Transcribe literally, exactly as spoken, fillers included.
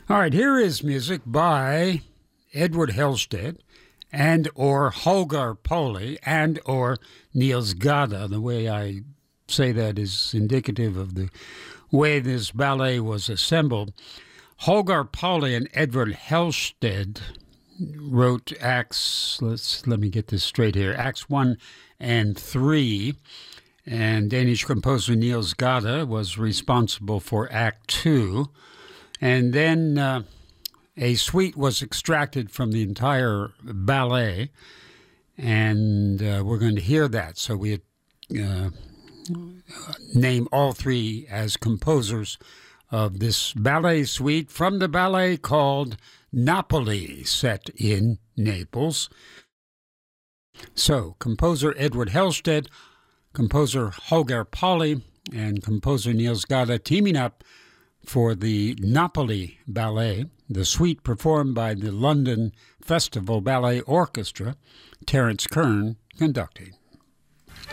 All right, here is music by Edward Hellstead and or Holger Pauli and or Niels Gade. The way I say that is indicative of the way this ballet was assembled. Holger Pauli and Edward Hellstead wrote acts, let's let me get this straight here, acts one and three. And Danish composer Niels Gade was responsible for Act Two. And then uh, a suite was extracted from the entire ballet, and uh, we're going to hear that. So we uh, name all three as composers of this ballet suite from the ballet called Napoli, set in Naples. So composer Edward Hellstead, composer Holger Pauli, and composer Niels Gade teaming up for the Napoli Ballet, the suite performed by the London Festival Ballet Orchestra, Terence Kern conducting.